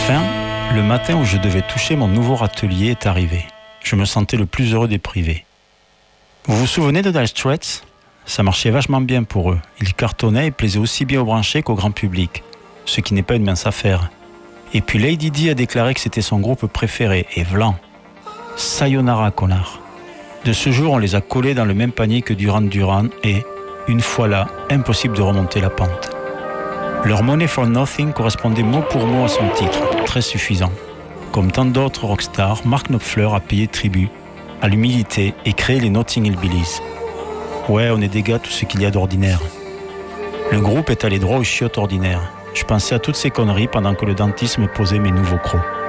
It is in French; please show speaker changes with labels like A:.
A: Enfin, le matin où je devais toucher mon nouveau râtelier est arrivé. Je me sentais le plus heureux des privés. Vous vous souvenez de Dire Straits ? Ça marchait vachement bien pour eux. Ils cartonnaient et plaisaient aussi bien aux branchés qu'au grand public, ce qui n'est pas une mince affaire. Et puis Lady Di a déclaré que c'était son groupe préféré, et vlan. Sayonara, connard. De ce jour, on les a collés dans le même panier que Duran Duran et, une fois là, impossible de remonter la pente. Leur Money for Nothing correspondait mot pour mot à son titre, très suffisant. Comme tant d'autres rockstars, Mark Knopfler a payé tribut à l'humilité et créé les Notting Hill Billies. Ouais, on est des gars, tout ce qu'il y a d'ordinaire. Le groupe est allé droit aux chiottes ordinaires. Je pensais à toutes ces conneries pendant que le dentiste me posait mes nouveaux crocs.